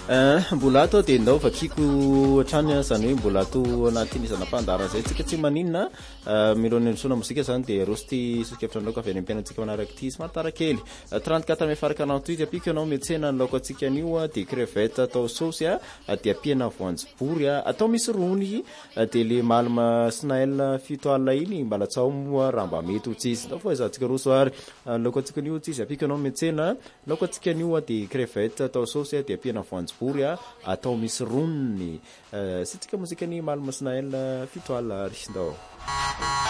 Mbola ato dia ndao vakiko hatrany zany hoe mbola ato anatin'ny zanam-pandaharana zay tsika tsy maninona milon'ny sona mozika zany dia rosti sokevitra laoka avy any am-piainantsika manaraka ity somary kely 34 mai faraka 48 apika anao metsena ny laoka antsika anio dia crevette atao saosy dia ampiana voanjobory atao misy rony dia le malma snail fito alina iny mbalatsao moa raha mba mety ho tsisy ndao fa izantsika roa soary laoka antsika anio tsisy apika anao metsena laoka antsika anio dia crevette atao saosy dia ampiana voanjobory atao misy roniny sitsika mozika ny malma snail fito alina ary ndao